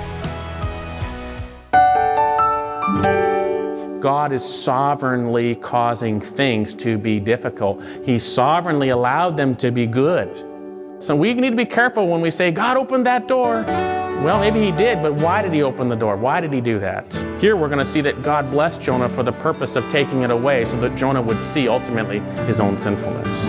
God is sovereignly causing things to be difficult. He sovereignly allowed them to be good. So we need to be careful when we say, God opened that door. Well, maybe he did, but why did he open the door? Why did he do that? Here we're going to see that God blessed Jonah for the purpose of taking it away so that Jonah would see ultimately his own sinfulness.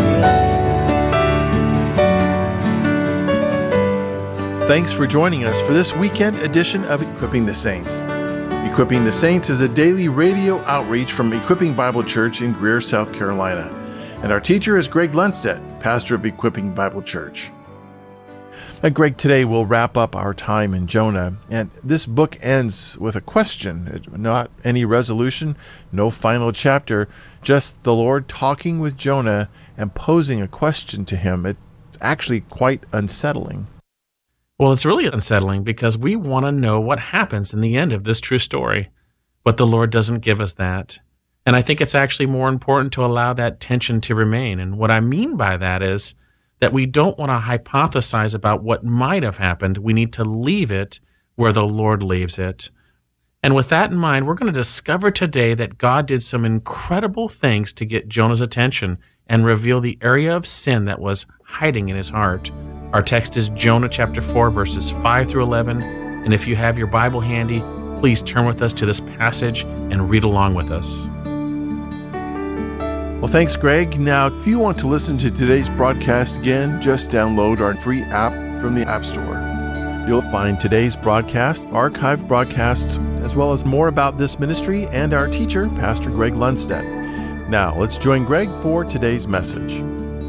Thanks for joining us for this weekend edition of Equipping the Saints. Equipping the Saints is a daily radio outreach from Equipping Bible Church in Greer, South Carolina. And our teacher is Greg Lundstedt, pastor of Equipping Bible Church. Now, Greg, today we'll wrap up our time in Jonah, and this book ends with a question, not any resolution, no final chapter, just the Lord talking with Jonah and posing a question to him. It's actually quite unsettling.
Well, it's really unsettling because we want to know what happens in the end of this true story, but the Lord doesn't give us that. And I think it's actually more important to allow that tension to remain. And what I mean by that is that we don't want to hypothesize about what might have happened. We need to leave it where the Lord leaves it. And with that in mind, we're going to discover today that God did some incredible things to get Jonah's attention and reveal the area of sin that was hiding in his heart. Our text is Jonah chapter four, verses five through eleven. And if you have your Bible handy, please turn with us to this passage and read along with us.
Well, thanks, Greg. Now, if you want to listen to today's broadcast again, just download our free app from the App Store. You'll find today's broadcast, archived broadcasts, as well as more about this ministry and our teacher, Pastor Greg Lundstedt. Now, let's join Greg for today's message.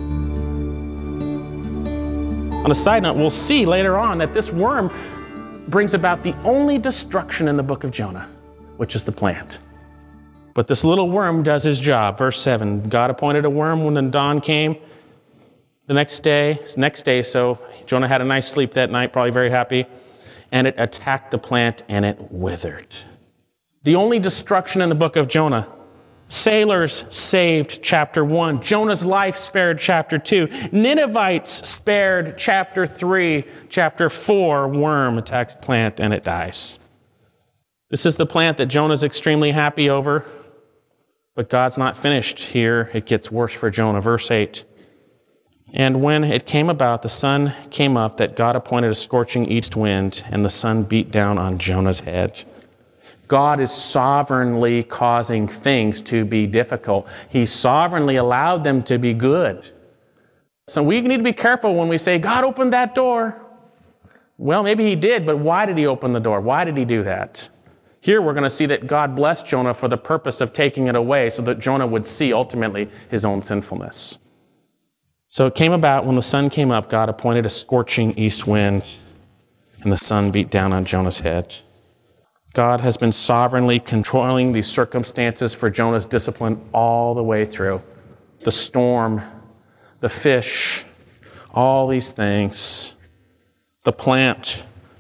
On a side note, we'll see later on that this worm brings about the only destruction in the book of Jonah, which is the plant. But this little worm does his job. Verse seven, God appointed a worm when the dawn came. The next day, next day, so Jonah had a nice sleep that night, probably very happy, and it attacked the plant and it withered. The only destruction in the book of Jonah. Sailors saved, chapter one. Jonah's life spared, chapter two. Ninevites spared, chapter three. Chapter four, worm attacks plant and it dies. This is the plant that Jonah's extremely happy over. But God's not finished here. It gets worse for Jonah. Verse eight. And when it came about, the sun came up, that God appointed a scorching east wind, and the sun beat down on Jonah's head. God is sovereignly causing things to be difficult. He sovereignly allowed them to be good. So we need to be careful when we say, God opened that door. Well, maybe he did, but why did he open the door? Why did he do that? Here we're going to see that God blessed Jonah for the purpose of taking it away so that Jonah would see ultimately his own sinfulness. So it came about when the sun came up, God appointed a scorching east wind, and the sun beat down on Jonah's head. God has been sovereignly controlling these circumstances for Jonah's discipline all the way through. The storm, the fish, all these things, the plant,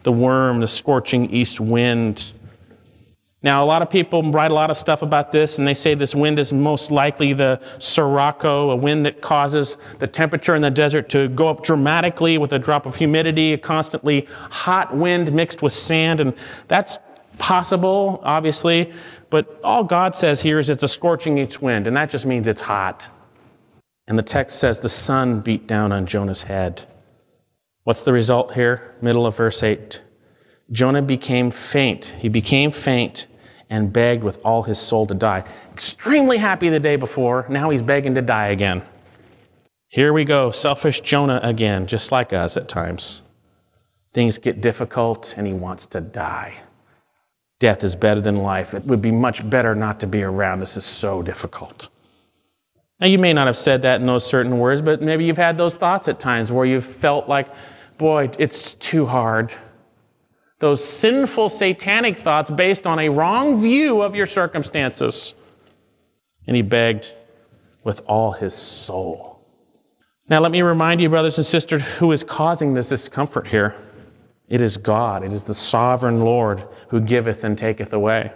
the worm, the scorching east wind. Now, a lot of people write a lot of stuff about this, and they say this wind is most likely the sirocco, a wind that causes the temperature in the desert to go up dramatically with a drop of humidity, a constantly hot wind mixed with sand, and that's possible, obviously, but all God says here is it's a scorching east wind, and that just means it's hot. And the text says the sun beat down on Jonah's head. What's the result here? Middle of verse eight. Jonah became faint. He became faint and begged with all his soul to die. Extremely happy the day before. Now he's begging to die again. Here we go. Selfish Jonah again, just like us at times. Things get difficult and he wants to die. Death is better than life. It would be much better not to be around. This is so difficult. Now, you may not have said that in those certain words, but maybe you've had those thoughts at times where you've felt like, boy, it's too hard. Those sinful, satanic thoughts based on a wrong view of your circumstances. And he begged with all his soul. Now, let me remind you, brothers and sisters, who is causing this discomfort here. It is God. It is the sovereign Lord who giveth and taketh away.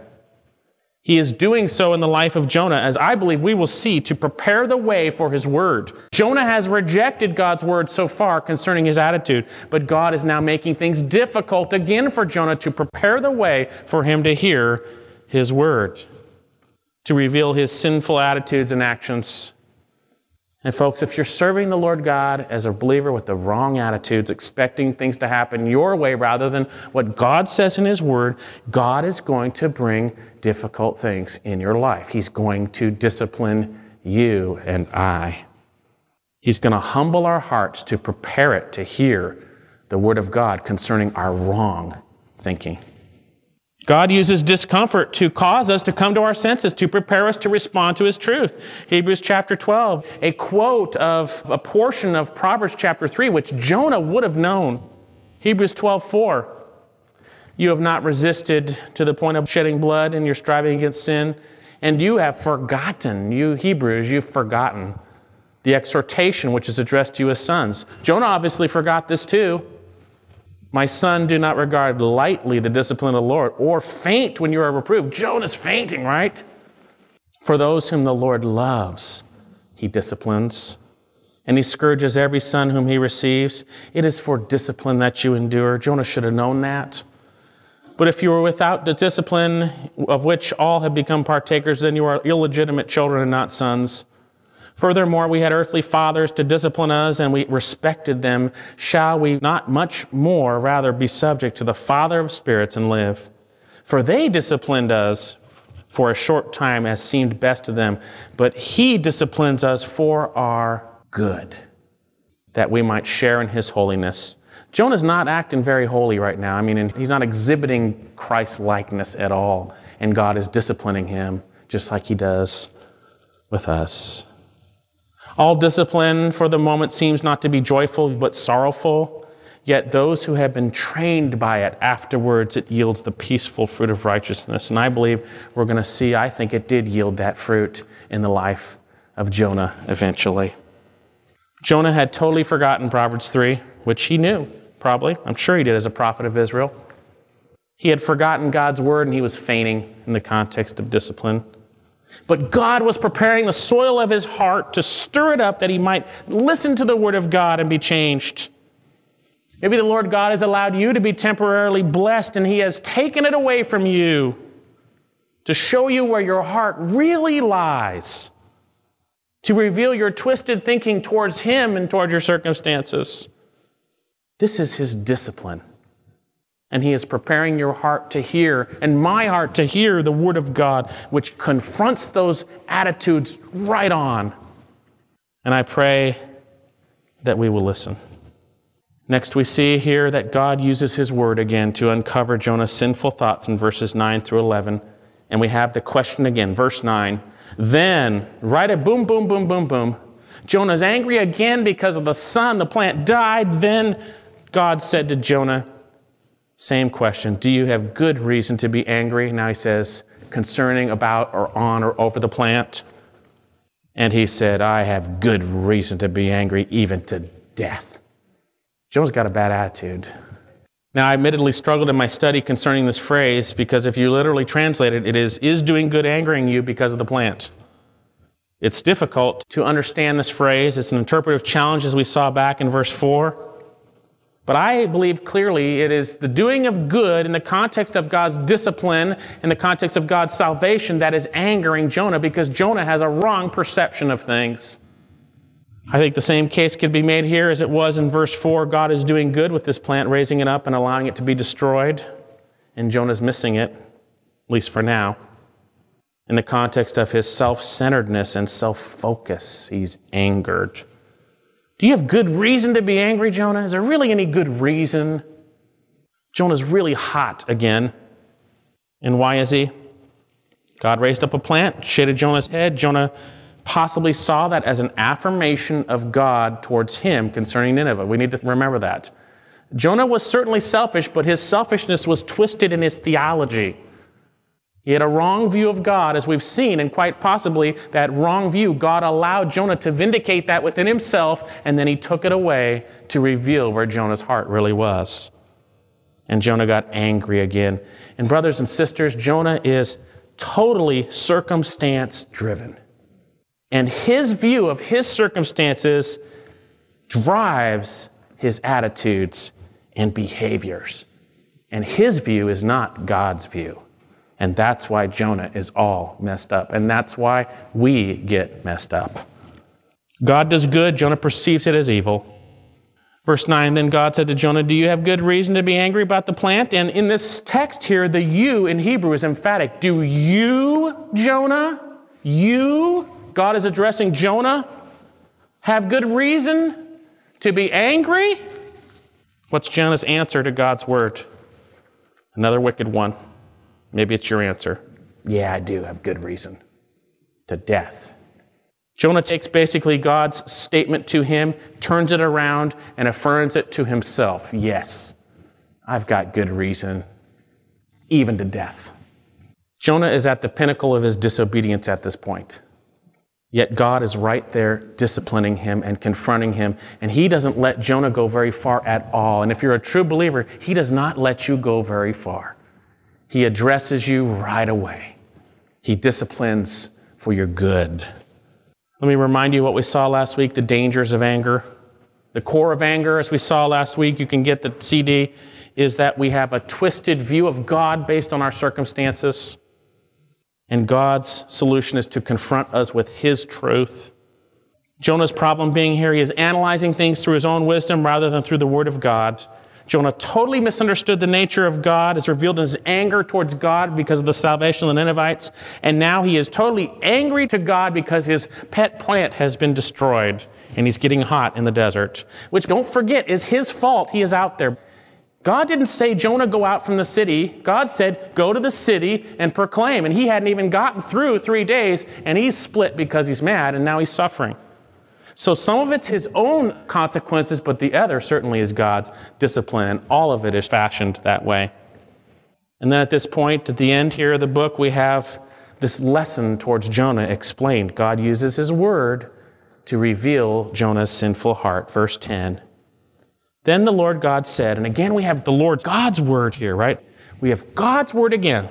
He is doing so in the life of Jonah, as I believe we will see, to prepare the way for his word. Jonah has rejected God's word so far concerning his attitude, but God is now making things difficult again for Jonah to prepare the way for him to hear his word, to reveal his sinful attitudes and actions. And folks, if you're serving the Lord God as a believer with the wrong attitudes, expecting things to happen your way rather than what God says in his word, God is going to bring difficult things in your life. He's going to discipline you and I. He's going to humble our hearts to prepare it to hear the word of God concerning our wrong thinking. God uses discomfort to cause us to come to our senses, to prepare us to respond to his truth. Hebrews chapter twelve, a quote of a portion of Proverbs chapter three, which Jonah would have known. Hebrews twelve four, you have not resisted to the point of shedding blood in your striving against sin, and you have forgotten, you Hebrews, you've forgotten the exhortation which is addressed to you as sons. Jonah obviously forgot this too. My son, do not regard lightly the discipline of the Lord, or faint when you are reproved. Jonah's fainting, right? For those whom the Lord loves, he disciplines, and he scourges every son whom he receives. It is for discipline that you endure. Jonah should have known that. But if you were without the discipline of which all have become partakers, then you are illegitimate children and not sons. Furthermore, we had earthly fathers to discipline us, and we respected them. Shall we not much more rather be subject to the Father of spirits and live? For they disciplined us for a short time as seemed best to them, but he disciplines us for our good, that we might share in his holiness. Jonah's not acting very holy right now. I mean, he's not exhibiting Christ-likeness at all, and God is disciplining him just like he does with us. All discipline for the moment seems not to be joyful but sorrowful, yet those who have been trained by it, afterwards it yields the peaceful fruit of righteousness. And I believe we're going to see, I think it did yield that fruit in the life of Jonah eventually. Jonah had totally forgotten Proverbs three, which he knew, probably. I'm sure he did as a prophet of Israel. He had forgotten God's word and he was fainting in the context of discipline. But God was preparing the soil of his heart to stir it up that he might listen to the word of God and be changed. Maybe the Lord God has allowed you to be temporarily blessed and he has taken it away from you to show you where your heart really lies, to reveal your twisted thinking towards him and toward your circumstances. This is his discipline. And he is preparing your heart to hear, and my heart to hear the word of God, which confronts those attitudes right on. And I pray that we will listen. Next, we see here that God uses his word again to uncover Jonah's sinful thoughts in verses nine through eleven. And we have the question again, verse nine. Then, right at boom, boom, boom, boom, boom, Jonah's angry again because of the sun, the plant died. Then God said to Jonah, same question. Do you have good reason to be angry? Now he says, concerning about or on or over the plant. And he said, I have good reason to be angry, even to death. Jonah's got a bad attitude. Now, I admittedly struggled in my study concerning this phrase because if you literally translate it, it is, is doing good angering you because of the plant? It's difficult to understand this phrase. It's an interpretive challenge as we saw back in verse four. But I believe clearly it is the doing of good in the context of God's discipline, in the context of God's salvation, that is angering Jonah because Jonah has a wrong perception of things. I think the same case could be made here as it was in verse four. God is doing good with this plant, raising it up and allowing it to be destroyed. And Jonah's missing it, at least for now. In the context of his self-centeredness and self-focus, he's angered. Do you have good reason to be angry, Jonah? Is there really any good reason? Jonah's really hot again. And why is he? God raised up a plant, shaded Jonah's head. Jonah possibly saw that as an affirmation of God towards him concerning Nineveh. We need to remember that. Jonah was certainly selfish, but his selfishness was twisted in his theology. He had a wrong view of God, as we've seen, and quite possibly that wrong view, God allowed Jonah to vindicate that within himself, and then he took it away to reveal where Jonah's heart really was. And Jonah got angry again. And brothers and sisters, Jonah is totally circumstance-driven. And his view of his circumstances drives his attitudes and behaviors. And his view is not God's view. And that's why Jonah is all messed up. And that's why we get messed up. God does good, Jonah perceives it as evil. Verse nine, then God said to Jonah, do you have good reason to be angry about the plant? And in this text here, the you in Hebrew is emphatic. Do you, Jonah, you, God is addressing Jonah, have good reason to be angry? What's Jonah's answer to God's word? Another wicked one. Maybe it's your answer. Yeah, I do have good reason. To death. Jonah takes basically God's statement to him, turns it around, and affirms it to himself. Yes, I've got good reason, even to death. Jonah is at the pinnacle of his disobedience at this point. Yet God is right there disciplining him and confronting him, and he doesn't let Jonah go very far at all. And if you're a true believer, he does not let you go very far. He addresses you right away. He disciplines for your good. Let me remind you what we saw last week, the dangers of anger. The core of anger, as we saw last week, you can get the C D, is that we have a twisted view of God based on our circumstances. And God's solution is to confront us with His truth. Jonah's problem being here, he is analyzing things through his own wisdom rather than through the Word of God. Jonah totally misunderstood the nature of God, as revealed in his anger towards God because of the salvation of the Ninevites. And now he is totally angry to God because his pet plant has been destroyed and he's getting hot in the desert, which, don't forget, is his fault. He is out there. God didn't say, Jonah, go out from the city. God said, go to the city and proclaim. And he hadn't even gotten through three days and he's split because he's mad and now he's suffering. So some of it's his own consequences, but the other certainly is God's discipline, and all of it is fashioned that way. And then at this point, at the end here of the book, we have this lesson towards Jonah explained. God uses His word to reveal Jonah's sinful heart. Verse ten. Then the Lord God said, and again we have the Lord God's word here, right? We have God's word again.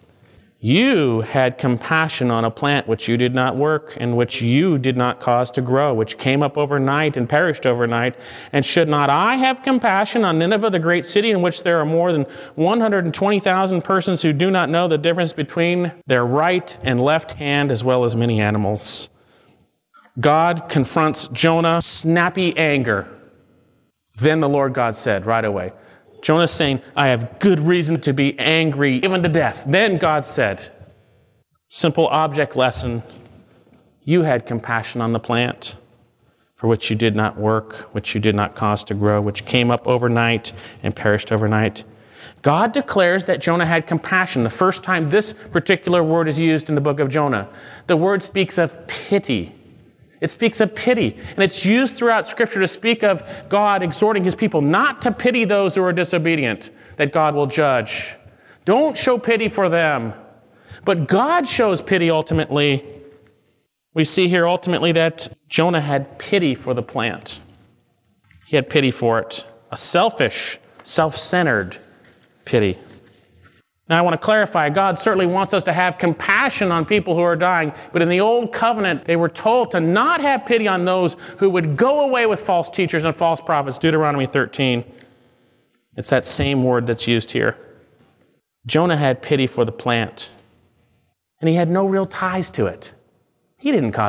You had compassion on a plant which you did not work and which you did not cause to grow, which came up overnight and perished overnight. And should not I have compassion on Nineveh, the great city in which there are more than one hundred twenty thousand persons who do not know the difference between their right and left hand, as well as many animals? God confronts Jonah, snappy anger. Then the Lord God said right away, Jonah's saying, I have good reason to be angry, even to death. Then God said, simple object lesson, you had compassion on the plant for which you did not work, which you did not cause to grow, which came up overnight and perished overnight. God declares that Jonah had compassion. The first time this particular word is used in the book of Jonah, the word speaks of pity. It speaks of pity, and it's used throughout Scripture to speak of God exhorting His people not to pity those who are disobedient, that God will judge. Don't show pity for them. But God shows pity ultimately. We see here ultimately that Jonah had pity for the plant. He had pity for it. A selfish, self-centered pity. Now, I want to clarify, God certainly wants us to have compassion on people who are dying, but in the Old Covenant, they were told to not have pity on those who would go away with false teachers and false prophets, Deuteronomy thirteen. It's that same word that's used here. Jonah had pity for the plant, and he had no real ties to it. He didn't cause